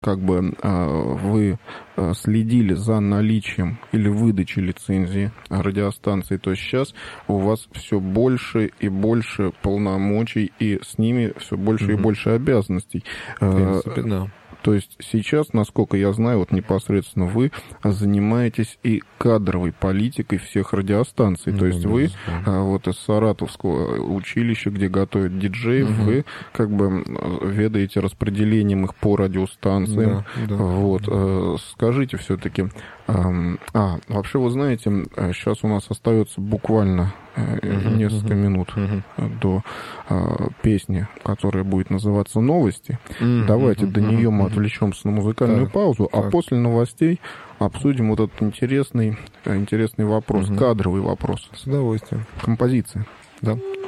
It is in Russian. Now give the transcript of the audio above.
как бы вы следили за наличием или выдачей лицензии радиостанции, то сейчас у вас все больше и больше полномочий, и с ними все больше и больше обязанностей. В принципе, да. То есть сейчас, насколько я знаю, вот непосредственно вы занимаетесь и кадровой политикой всех радиостанций. То есть вы вот из Саратовского училища, где готовят диджеев, вы как бы ведаете распределением их по радиостанциям. Вот. Скажите все-таки, вообще вы знаете, сейчас у нас остается буквально несколько минут до песни, которая будет называться «Новости». Давайте до нее мы отвлечемся на музыкальную паузу, а после новостей обсудим вот этот интересный вопрос, кадровый вопрос. С удовольствием. Композиция. Да.